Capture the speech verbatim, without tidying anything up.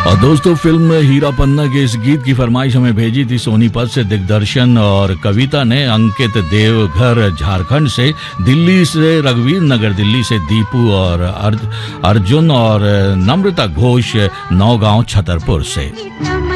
और दोस्तों, फिल्म हीरा पन्ना के इस गीत की फरमाइश हमें भेजी थी सोनीपत से दिग्दर्शन और कविता ने, अंकित देवघर झारखंड से, दिल्ली से रघुवीर नगर दिल्ली से दीपू और अर्जुन और नम्रता घोष नौगांव छतरपुर से।